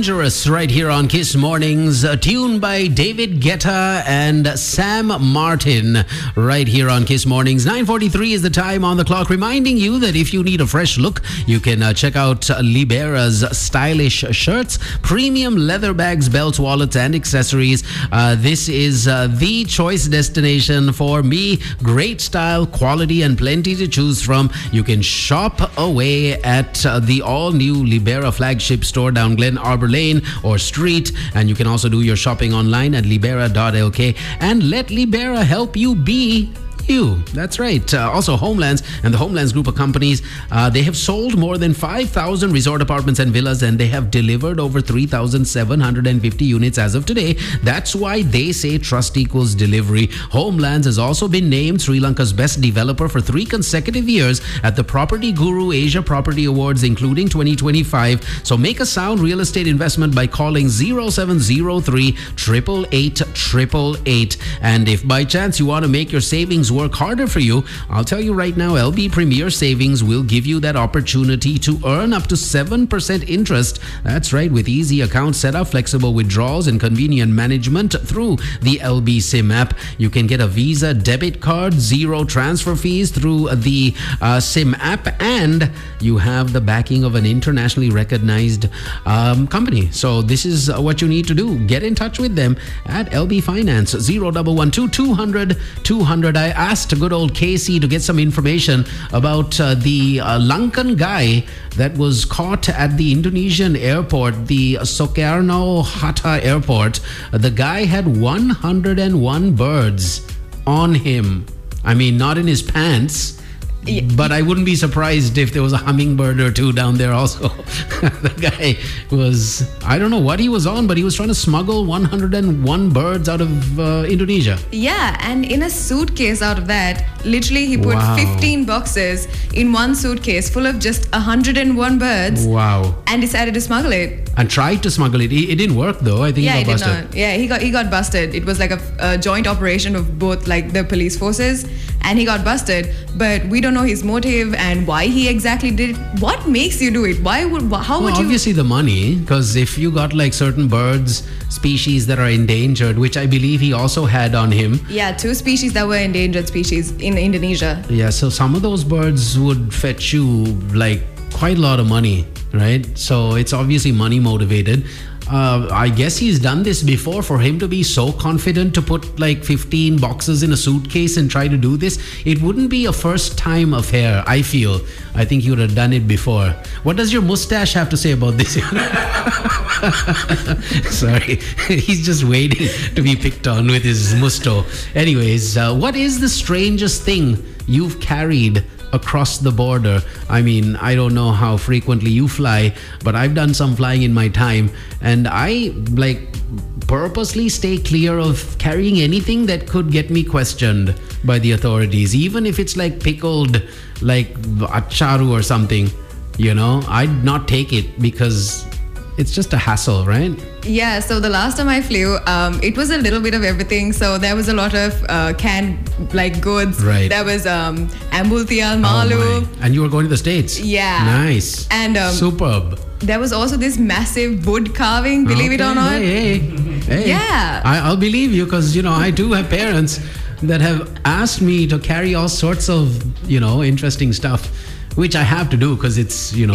Dangerous right here on Kiss Mornings. A tune by David Guetta and Sam Martin right here on Kiss Mornings. 9:43 is the time on the clock, reminding you that if you need a fresh look, you can check out Libera's stylish shirts, premium leather bags, belts, wallets, and accessories. This is the choice destination for me. Great style, quality, and plenty to choose from. You can shop away at the all-new Libera flagship store down Glen Arbor Lane or Street, and you can also do your shopping online at libera.lk and let Libera help you be you. That's right. Also, Homelands and the Homelands group of companies, they have sold more than 5,000 resort apartments and villas, and they have delivered over 3,750 units as of today. That's why they say trust equals delivery. Homelands has also been named Sri Lanka's best developer for 3 consecutive years at the Property Guru Asia Property Awards, including 2025. So make a sound real estate investment by calling 0703 888 888. And if by chance you want to make your savings work harder for you, I'll tell you right now, LB Premier Savings will give you that opportunity to earn up to 7% interest. That's right, with easy account setup, flexible withdrawals, and convenient management through the LB SIM app. You can get a Visa debit card, 0 transfer fees through the SIM app, and you have the backing of an internationally recognized company. So this is what you need to do. Get in touch with them at LB Finance, 0112 200 200. I asked good old Casey to get some information about the Lankan guy that was caught at the Indonesian airport, the Soekarno-Hatta airport. The guy had 101 birds on him. I mean, not in his pants, but I wouldn't be surprised if there was a hummingbird or two down there also. The guy was, I don't know what he was on, but he was trying to smuggle 101 birds out of Indonesia. Yeah, and in a suitcase out of that, literally he put 15 boxes in one suitcase full of just 101 birds. Wow. And decided to smuggle it. And tried to smuggle it. It didn't work though. I think he got busted. He got busted. It was like a joint operation of both like the police forces, and he got busted. But we don't know his motive and why he exactly did it. What makes you do it? How would you? Obviously the money, because if you got like certain birds, species that are endangered, which I believe he also had on him. Yeah, 2 species that were endangered species in Indonesia. Yeah, so some of those birds would fetch you like quite a lot of money, right? So it's obviously money motivated. I guess he's done this before. For him to be so confident to put like 15 boxes in a suitcase and try to do this, it wouldn't be a first time affair, I feel. I think he would have done it before. What does your mustache have to say about this? Sorry, he's just waiting to be picked on with his musto. Anyways, what is the strangest thing you've carried across the border? I mean, I don't know how frequently you fly, but I've done some flying in my time, and I like purposely stay clear of carrying anything that could get me questioned by the authorities, even if it's like pickled like acharu or something, you know. I'd not take it because it's just a hassle, right? Yeah, so the last time I flew, it was a little bit of everything. So there was a lot of canned like goods. Right. There was ambultial malu. Oh my. And you were going to the States. Yeah. Nice. And superb. There was also this massive wood carving, believe it or not. Hey. Yeah. I'll believe you, because, you know, I do have parents that have asked me to carry all sorts of, you know, interesting stuff, which I have to do because it's, you know,